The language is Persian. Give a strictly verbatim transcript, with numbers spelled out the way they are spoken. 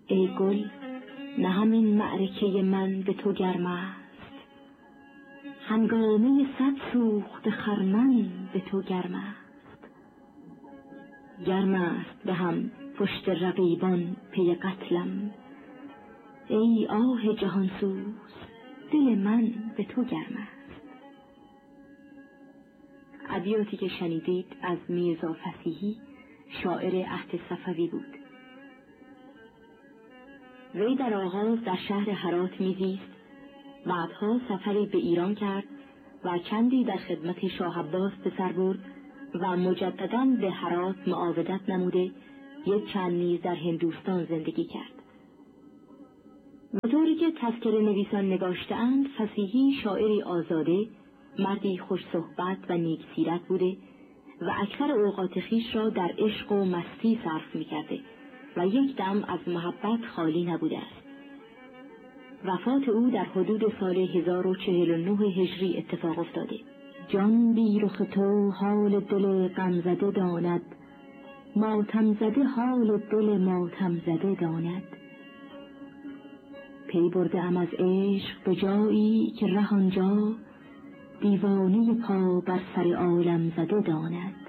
ای گل نه همین معرکه من به تو گرم است، هنگامه صد سوخته خرمن به تو گرم است. گرم است به هم پشت رقیبان پی قتلم، ای آه جهانسوز دل من به تو گرم است. ابیاتی که شنیدید از میرزا فصیحی، شاعر عهد صفوی بود. وی در آغاز در شهر هرات میزیست، بعدها سفری به ایران کرد و چندی در خدمت شاه عباس به سر برد و مجدداً به هرات معاودت نموده یک چند نیز در هندوستان زندگی کرد. به طوری که تذکره نویسان نگاشته‌اند، فصیحی شاعری آزاده، مردی خوش صحبت و نیک سیرت بوده و اکثر اوقات خویش را در عشق و مستی صرف می‌کرده و یک دم از محبت خالی نبوده است. وفات او در حدود سال هزار و چهل و نه هجری اتفاق افتاده. جان بی رخ تو حال دل غم زده داند، ماتم زده حال دل ماتم زده داند. پی برده ام از عشق به جایی که ره آنجا، دیوانه پا بر سر عالم زده داند.